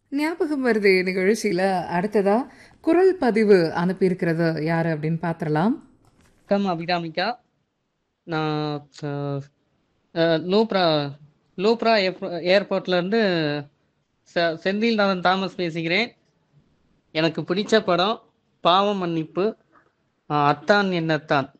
ஞாபகம் வருது நிகழ்ச்சியில அடுத்ததா குரல் பதிவு அனுப்பியிருக்கிறது யாரு அப்படின்னு பாத்திரலாம். கம் அபிராமிகா. நான் லூப்ரா லூப்ரா ஏர்போர்ட்லேருந்து செந்தில்நாதன் தாமஸ் பேசுகிறேன். எனக்கு பிடிச்ச படம் பாவ மன்னிப்பு, அத்தான் என்னத்தான்.